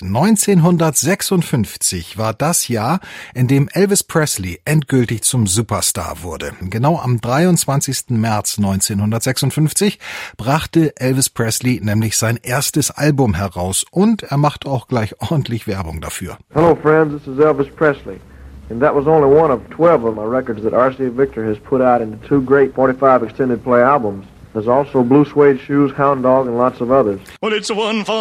1956 war das Jahr, in dem Elvis Presley endgültig zum Superstar wurde. Genau am 23. März 1956 brachte Elvis Presley nämlich sein erstes Album heraus und er macht auch gleich ordentlich Werbung dafür. Hello friends, this is Elvis Presley. And that was only one of 12 of my records that RCA Victor has put out into 2 great 45 extended play albums. There's also Blue Suede Shoes, Hound Dog, and lots of others. Well, it's a one for